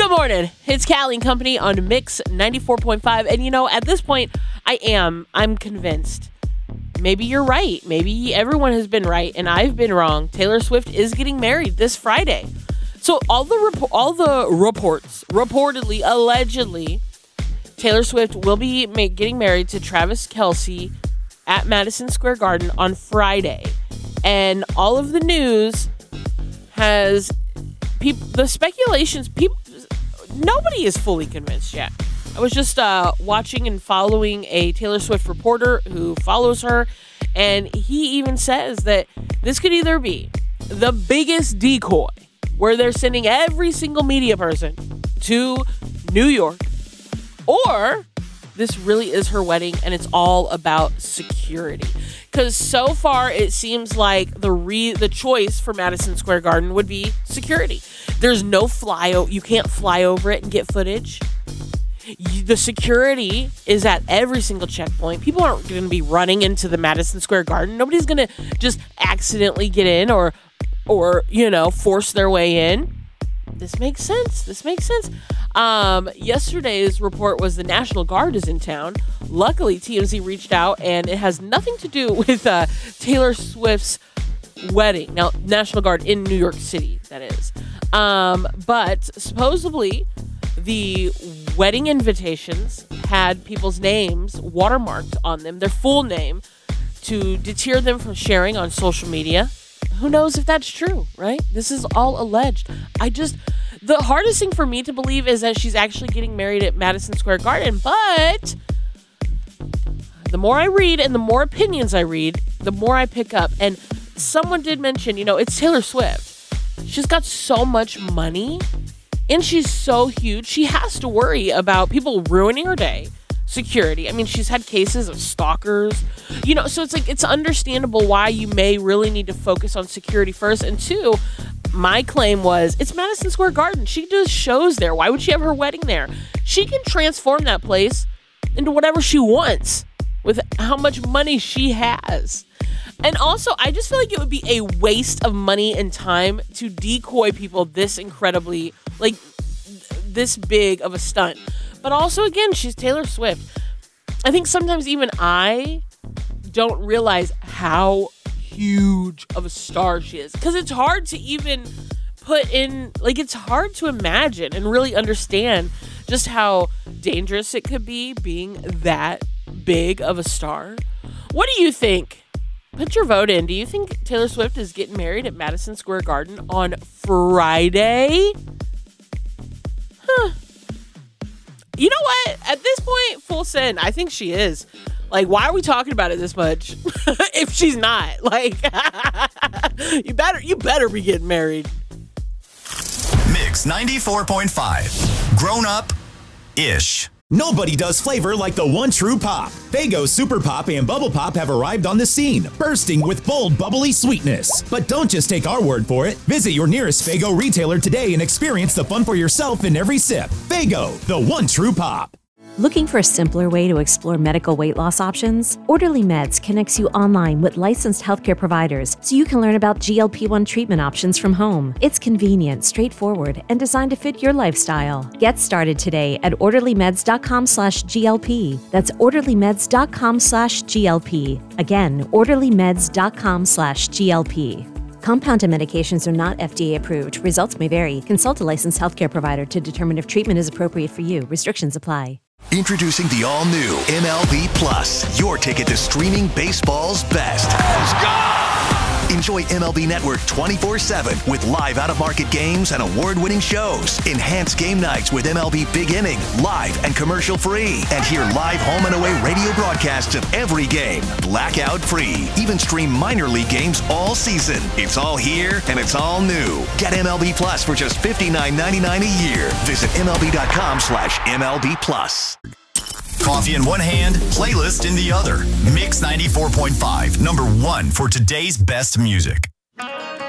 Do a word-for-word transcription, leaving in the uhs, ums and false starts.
Good morning. It's Callie and Company on Mix ninety-four point five. And, you know, at this point, I am. I'm convinced. Maybe you're right. Maybe everyone has been right, and I've been wrong. Taylor Swift is getting married this Friday. So all the rep- all the reports, reportedly, allegedly, Taylor Swift will be ma- getting married to Travis Kelce at Madison Square Garden on Friday. And all of the news has people, the speculations, people, nobody is fully convinced yet. I was just uh, watching and following a Taylor Swift reporter who follows her, and he even says that this could either be the biggest decoy, where they're sending every single media person to New York, or this really is her wedding and it's all about security. Because so far it seems like the re- the choice for Madison Square Garden would be security. There's no fly o- you can't fly over it and get footage. You, the security is at every single checkpoint. People aren't going to be running into the Madison Square Garden. Nobody's going to just accidentally get in or or you know force their way in. This makes sense. This makes sense. Um, yesterday's report was the National Guard is in town. Luckily, T M Z reached out, and it has nothing to do with uh, Taylor Swift's wedding. Now, National Guard in New York City, that is. Um, but supposedly, the wedding invitations had people's names watermarked on them, their full name, to deter them from sharing on social media. Who knows if that's true, right? This is all alleged. I just, the hardest thing for me to believe is that she's actually getting married at Madison Square Garden. But the more I read and the more opinions I read, the more I pick up. And someone did mention, you know, it's Taylor Swift. She's got so much money and she's so huge. She has to worry about people ruining her day. Security. I mean, she's had cases of stalkers, you know, so it's like, it's understandable why you may really need to focus on security first. And two, my claim was, it's Madison Square Garden. She does shows there. Why would she have her wedding there? She can transform that place into whatever she wants with how much money she has. And also, I just feel like it would be a waste of money and time to decoy people this incredibly, like, this big of a stunt. But also, again, she's Taylor Swift. I think sometimes even I don't realize how huge of a star she is. Because it's hard to even put in, like, it's hard to imagine and really understand just how dangerous it could be being that big of a star. What do you think? Put your vote in. Do you think Taylor Swift is getting married at Madison Square Garden on Friday? Huh. You know what? At this point, full send. I think she is. Like, why are we talking about it this much if she's not? Like, you better you better be getting married. Mix ninety-four point five. Grown up ish. Nobody does flavor like the one true pop. Faygo Super Pop and Bubble Pop have arrived on the scene, bursting with bold, bubbly sweetness. But don't just take our word for it. Visit your nearest Faygo retailer today and experience the fun for yourself in every sip. Faygo, the one true pop. Looking for a simpler way to explore medical weight loss options? Orderly Meds connects you online with licensed healthcare providers so you can learn about G L P one treatment options from home. It's convenient, straightforward, and designed to fit your lifestyle. Get started today at orderlymeds.com slash GLP. That's orderlymeds.com slash GLP. Again, orderlymeds.com slash GLP. Compounded medications are not F D A approved. Results may vary. Consult a licensed healthcare provider to determine if treatment is appropriate for you. Restrictions apply. Introducing the all-new M L B Plus, your ticket to streaming baseball's best. Let's go! Enjoy M L B Network twenty-four seven with live out-of-market games and award-winning shows. Enhance game nights with M L B Big Inning, live and commercial-free. And hear live home and away radio broadcasts of every game, blackout-free. Even stream minor league games all season. It's all here and it's all new. Get M L B Plus for just fifty-nine ninety-nine a year. Visit MLB.com slash MLB Plus. Coffee in one hand, playlist in the other. Mix ninety-four point five, number one for today's best music.